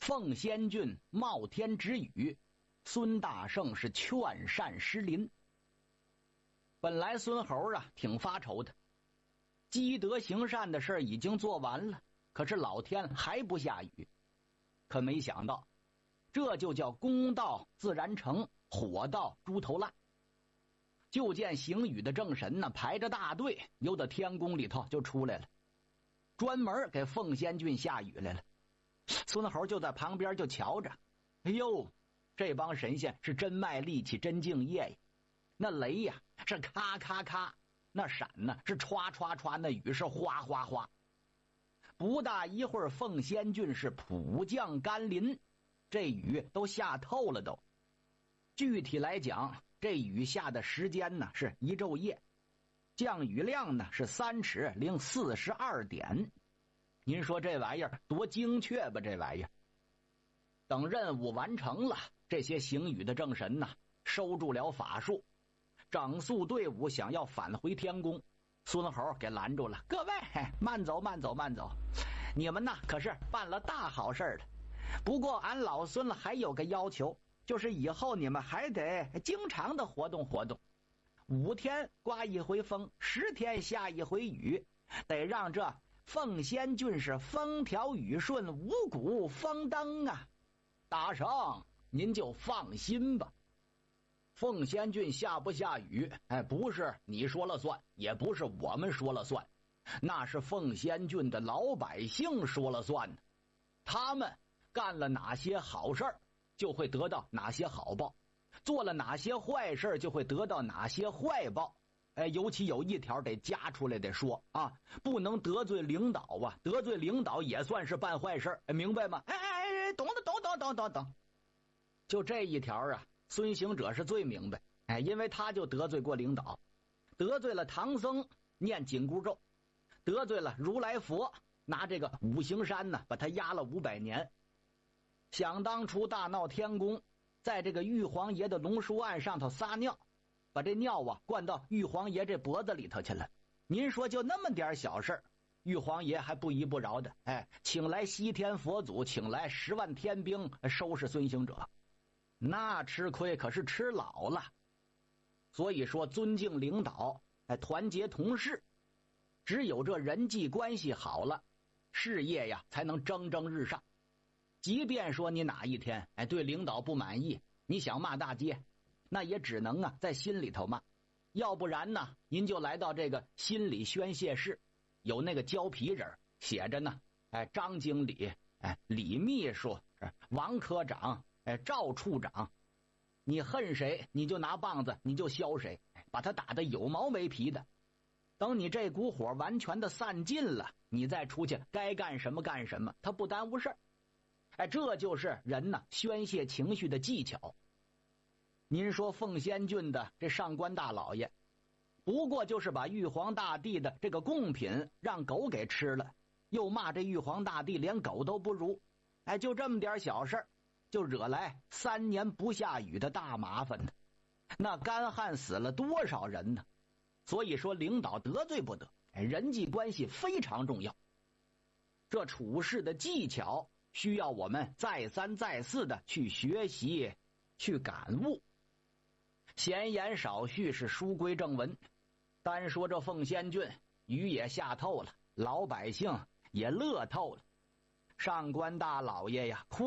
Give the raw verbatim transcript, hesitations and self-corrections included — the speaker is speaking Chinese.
凤仙郡冒天之雨，孙大圣是劝善失临。本来孙猴啊挺发愁的，积德行善的事已经做完了，可是老天还不下雨。可没想到，这就叫公道自然成，火到猪头烂。就见行雨的正神呢，排着大队由到天宫里头就出来了，专门给凤仙郡下雨来了。孙猴就在旁边就瞧着，哎呦，这帮神仙是真卖力气，真敬业呀！那雷呀是咔咔咔，那闪呢是歘歘歘，那雨是哗哗哗。不大一会儿，凤仙郡是普降甘霖，这雨都下透了都。具体来讲，这雨下的时间呢是一昼夜，降雨量呢是三尺零四十二点。您说这玩意儿多精确吧？这玩意儿。等任务完成了，这些行雨的正神呢收住了法术，整肃队伍想要返回天宫。孙猴给拦住了，各位慢走慢走慢走，你们呐可是办了大好事了。不过俺老孙了还有个要求，就是以后你们还得经常的活动活动，五天刮一回风，十天下一回雨，得让这凤仙郡是风调雨顺，五谷丰登啊！大圣您就放心吧，凤仙郡下不下雨，哎，不是你说了算，也不是我们说了算，那是凤仙郡的老百姓说了算呢。他们干了哪些好事儿，就会得到哪些好报；做了哪些坏事，就会得到哪些坏报。哎，尤其有一条得加出来得说啊，不能得罪领导啊，得罪领导也算是办坏事，哎，明白吗？哎哎哎，懂了，懂懂懂懂懂。就这一条啊，孙行者是最明白，哎，因为他就得罪过领导，得罪了唐僧念紧箍咒，得罪了如来佛拿这个五行山呢把他压了五百年。想当初大闹天宫，在这个玉皇爷的龙书案上头撒尿，把这尿啊灌到玉皇爷这脖子里头去了。您说就那么点小事，玉皇爷还不依不饶的，哎，请来西天佛祖，请来十万天兵收拾孙行者，那吃亏可是吃老了。所以说尊敬领导，哎，团结同事，只有这人际关系好了，事业呀才能蒸蒸日上。即便说你哪一天哎对领导不满意，你想骂大街，那也只能啊在心里头骂，要不然呢您就来到这个心理宣泄室，有那个胶皮人写着呢，哎，张经理，哎，李秘书，王科长，哎，赵处长，你恨谁你就拿棒子你就削谁，把他打得有毛没皮的。等你这股火完全的散尽了，你再出去该干什么干什么，他不耽误事儿。哎，这就是人呢宣泄情绪的技巧。您说凤仙郡的这上官大老爷，不过就是把玉皇大帝的这个贡品让狗给吃了，又骂这玉皇大帝连狗都不如。哎，就这么点小事就惹来三年不下雨的大麻烦呢。那干旱死了多少人呢？所以说领导得罪不得，人际关系非常重要。这处事的技巧需要我们再三再四的去学习，去感悟。闲言少叙，是书归正文。单说这凤仙郡，雨也下透了，老百姓也乐透了。上官大老爷呀，哭